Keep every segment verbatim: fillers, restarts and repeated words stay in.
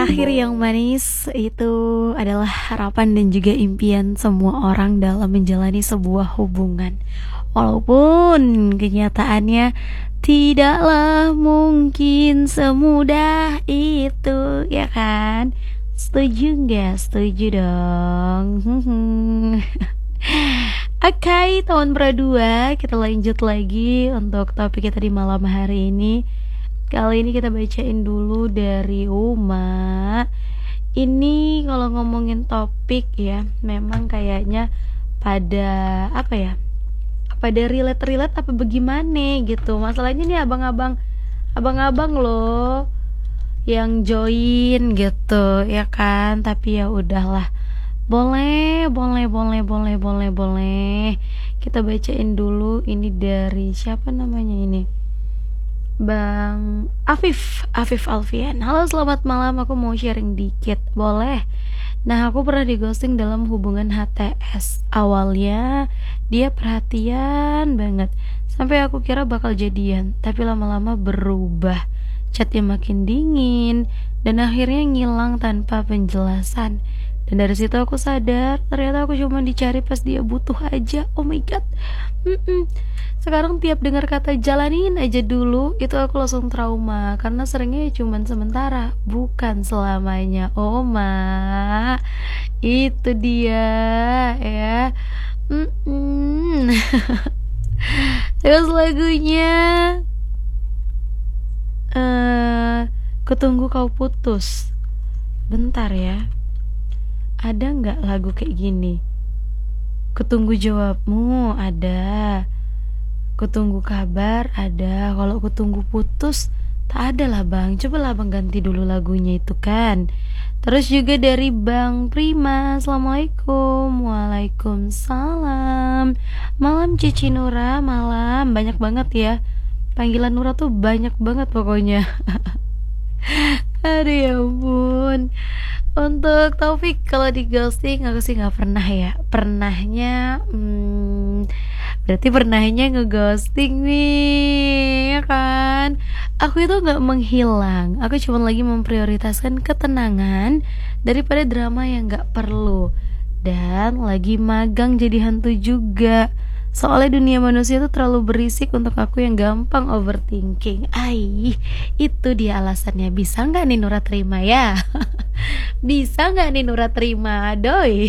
Akhir yang manis itu adalah harapan dan juga impian semua orang dalam menjalani sebuah hubungan. Walaupun kenyataannya tidaklah mungkin semudah itu, ya kan? Setuju nggak? Setuju dong. Oke, tahun berdua kita lanjut lagi untuk topik kita di malam hari ini. Kali ini kita bacain dulu dari Uma. Ini kalau ngomongin topik ya, memang kayaknya pada apa ya? Pada relate-relate apa bagaimana gitu. Masalahnya nih abang-abang abang-abang loh yang join gitu, ya kan? Tapi ya udahlah. Boleh, boleh, boleh, boleh, boleh, boleh. Kita bacain dulu ini dari siapa namanya ini? Bang Afif, Afif Alfian. Halo, selamat malam, aku mau sharing dikit, boleh? Nah, aku pernah di ghosting dalam hubungan H T S. Awalnya dia perhatian banget, sampai aku kira bakal jadian. Tapi lama-lama berubah, chatnya makin dingin, dan akhirnya ngilang tanpa penjelasan. Dan dari situ aku sadar, ternyata aku cuma dicari pas dia butuh aja. Oh my god. Mm-mm. Sekarang tiap dengar kata jalanin aja dulu, itu aku langsung trauma. Karena seringnya cuma sementara, bukan selamanya. Oh ma, itu dia ya. Mm-mm. Terus lagunya uh, Kutunggu Kau Putus. Bentar ya, ada nggak lagu kayak gini? Kutunggu jawabmu ada, kutunggu kabar ada. Kalau kutunggu putus tak ada lah bang. Coba lah bang ganti dulu lagunya itu kan. Terus juga dari Bang Prima, assalamualaikum. Waalaikumsalam. Malam Cici Nura, malam. Banyak banget ya, panggilan Nura tuh banyak banget pokoknya. Aduh ya ampun. Untuk Taufik, kalau di ghosting aku sih nggak pernah ya. Pernahnya hmm, berarti pernahnya ngeghosting nih, ya kan? Aku itu nggak menghilang. Aku cuma lagi memprioritaskan ketenangan daripada drama yang nggak perlu. Dan lagi magang jadi hantu juga. Soalnya dunia manusia itu terlalu berisik untuk aku yang gampang overthinking. Ai, itu dia alasannya. Bisa nggak nih Nura terima ya? Bisa nggak nih Nura terima, doi?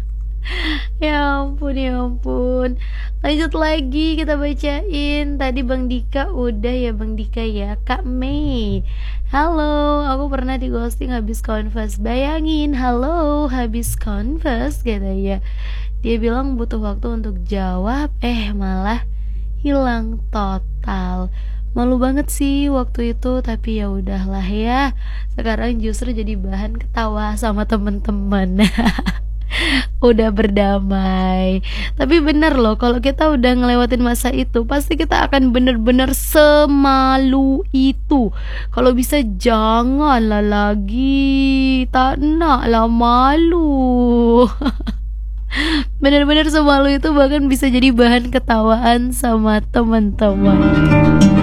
Ya ampun, ya ampun. Lanjut lagi, kita bacain. Tadi Bang Dika udah ya, Bang Dika ya. Kak Mei, halo, aku pernah di ghosting habis converse. Bayangin, halo, habis converse katanya. Dia bilang butuh waktu untuk jawab, eh malah hilang total. Malu banget sih waktu itu, tapi ya udahlah ya. Sekarang justru jadi bahan ketawa sama temen-temen. Udah berdamai. Tapi bener loh, kalau kita udah ngelewatin masa itu, pasti kita akan bener-bener semalu itu. Kalau bisa janganlah lagi, tak nak lah malu. Bener-bener semalu itu, bahkan bisa jadi bahan ketawaan sama teman-teman.